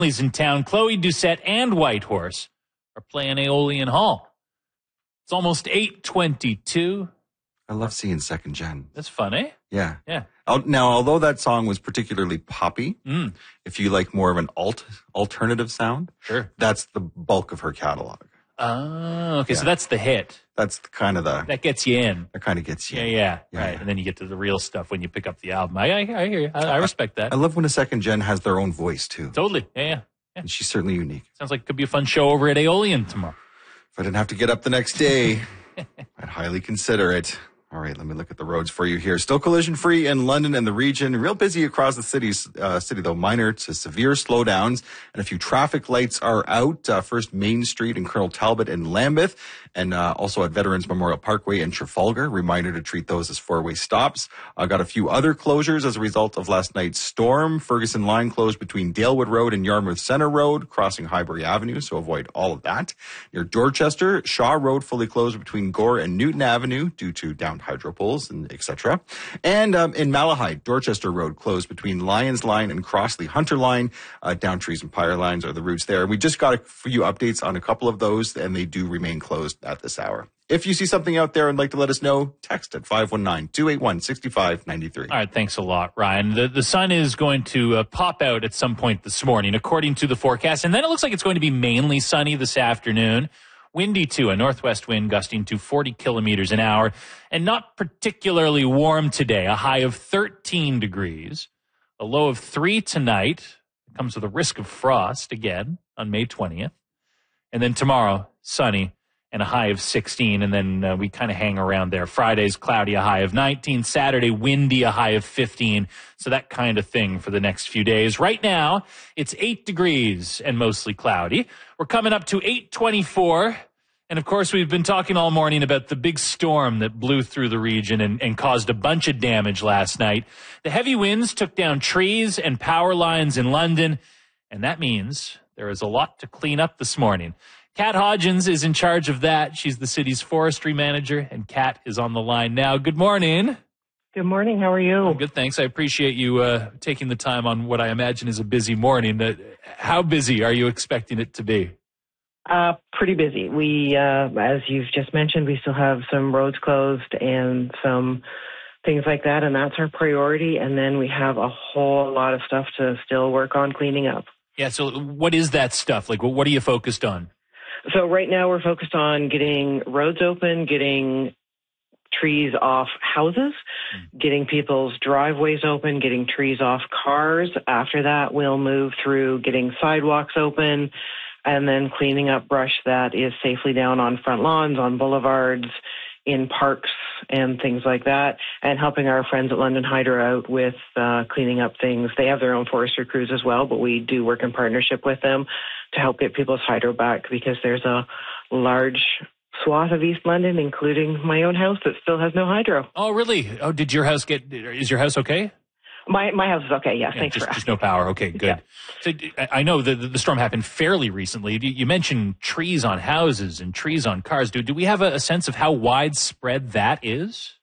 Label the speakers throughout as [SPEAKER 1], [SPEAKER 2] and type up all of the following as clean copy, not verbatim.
[SPEAKER 1] He's in town. Chloe Doucette and Whitehorse are playing Aeolian Hall. It's almost 8:22.
[SPEAKER 2] I love seeing second gen.
[SPEAKER 1] That's fun, eh?
[SPEAKER 2] Yeah.
[SPEAKER 1] Yeah.
[SPEAKER 2] Now, although that song was particularly poppy, if you like more of an alternative sound,
[SPEAKER 1] sure,
[SPEAKER 2] that's the bulk of her catalog.
[SPEAKER 1] Oh, okay. Yeah. So that's the hit.
[SPEAKER 2] That's that
[SPEAKER 1] gets you in.
[SPEAKER 2] That kind of gets you.
[SPEAKER 1] Yeah, right. And then you get to the real stuff when you pick up the album. I hear you. I respect that.
[SPEAKER 2] I love when a second gen has their own voice too.
[SPEAKER 1] Totally. Yeah.
[SPEAKER 2] And she's certainly unique.
[SPEAKER 1] Sounds like it could be a fun show over at Aeolian tomorrow.
[SPEAKER 2] If I didn't have to get up the next day, I'd highly consider it. All right, let me look at the roads for you here. Still collision-free in London and the region. Real busy across the city, though. Minor to severe slowdowns. And a few traffic lights are out. First, Main Street and Colonel Talbot in Lambeth. And also at Veterans Memorial Parkway in Trafalgar. Reminder to treat those as four-way stops. Got a few other closures as a result of last night's storm. Ferguson line closed between Dalewood Road and Yarmouth Centre Road, crossing Highbury Avenue, so avoid all of that. Near Dorchester, Shaw Road fully closed between Gore and Newton Avenue due to downed hydro poles and etc. And in Malahide, Dorchester Road closed between Lyons Line and Crossley Hunter Line. Down trees and pyre lines are the routes there. We just got a few updates on a couple of those, and they do remain closed at this hour. If you see something out there and like to let us know, text at 519-281-6593.
[SPEAKER 1] All right, thanks a lot, Ryan. The sun is going to pop out at some point this morning, according to the forecast, and then it looks like it's going to be mainly sunny this afternoon. Windy, too, a northwest wind gusting to 40 kilometers an hour, and not particularly warm today, a high of 13 degrees, a low of 3 tonight. It comes with a risk of frost again on May 20th. And then tomorrow, sunny and a high of 16, and then we kind of hang around there. Friday's cloudy, a high of 19. Saturday, windy, a high of 15. So that kind of thing for the next few days. Right now, it's 8 degrees and mostly cloudy. We're coming up to 8:24. And, of course, we've been talking all morning about the big storm that blew through the region and caused a bunch of damage last night. The heavy winds took down trees and power lines in London, and that means there is a lot to clean up this morning. Kat Hodgins is in charge of that. She's the city's forestry manager, and Kat is on the line now. Good morning.
[SPEAKER 3] Good morning. How are you?
[SPEAKER 1] I'm good, thanks. I appreciate you taking the time on what I imagine is a busy morning. How busy are you expecting it to be?
[SPEAKER 3] Pretty busy. We, as you've just mentioned, we still have some roads closed and some things like that, and that's our priority. And then we have a whole lot of stuff to still work on cleaning up.
[SPEAKER 1] Yeah, so what is that stuff? Like, what are you focused on?
[SPEAKER 3] So right now we're focused on getting roads open, getting trees off houses, getting people's driveways open, getting trees off cars. After that, we'll move through getting sidewalks open and then cleaning up brush that is safely down on front lawns, on boulevards, in parks and things like that, and helping our friends at London Hydro out with cleaning up things. They have their own forestry crews as well, but we do work in partnership with them to help get people's hydro back because there's a large swath of East London, including my own house, that still has no hydro.
[SPEAKER 1] Oh, really? Oh, is your house okay?
[SPEAKER 3] My house is okay, yeah. Thanks for asking.
[SPEAKER 1] Just no power. Okay, good. Yeah. So I know the storm happened fairly recently. You mentioned trees on houses and trees on cars. Do we have a sense of how widespread that is?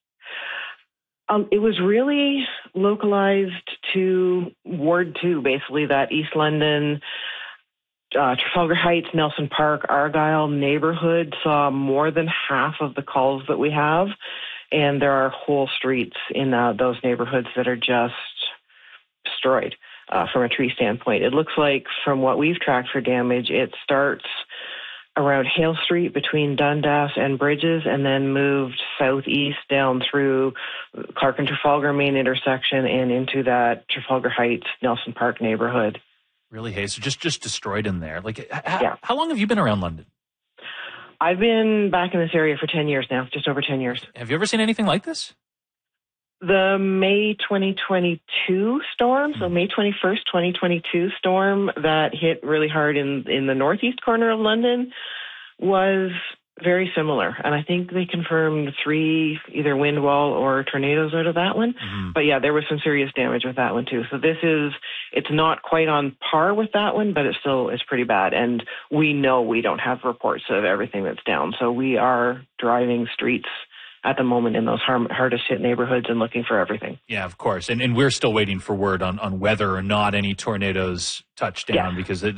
[SPEAKER 3] It was really localized to Ward 2, basically, that East London, Trafalgar Heights, Nelson Park, Argyle neighborhood saw more than half of the calls that we have. And there are whole streets in those neighborhoods that are just destroyed from a tree standpoint. It looks like, from what we've tracked for damage, it starts around Hale Street between Dundas and Bridges and then moved southeast down through Clark and Trafalgar main intersection and into that Trafalgar Heights, Nelson Park neighborhood.
[SPEAKER 1] Really, hey, so just destroyed in there. Like, how long have you been around London?
[SPEAKER 3] I've been back in this area for 10 years now, just over 10 years.
[SPEAKER 1] Have you ever seen anything like this?
[SPEAKER 3] The May 2022 storm, so May 21st, 2022 storm that hit really hard in the northeast corner of London was very similar. And I think they confirmed 3 either wind wall or tornadoes out of that one. Mm-hmm. But yeah, there was some serious damage with that one too. So it's not quite on par with that one, but it's pretty bad. And we know we don't have reports of everything that's down. So we are driving streets at the moment in those hardest hit neighborhoods and looking for everything.
[SPEAKER 1] Yeah, of course. And we're still waiting for word on whether or not any tornadoes touch down because